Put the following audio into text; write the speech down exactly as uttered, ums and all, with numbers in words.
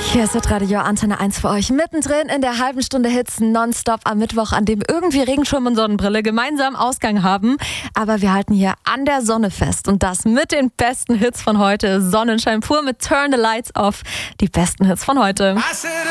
Hier ist das Radio Antenne eins für euch. Mittendrin in der halben Stunde Hits nonstop am Mittwoch, an dem irgendwie Regenschirm und Sonnenbrille gemeinsam Ausgang haben. Aber wir halten hier an der Sonne fest und das mit den besten Hits von heute. Sonnenschein pur mit Turn the Lights Off. Die besten Hits von heute.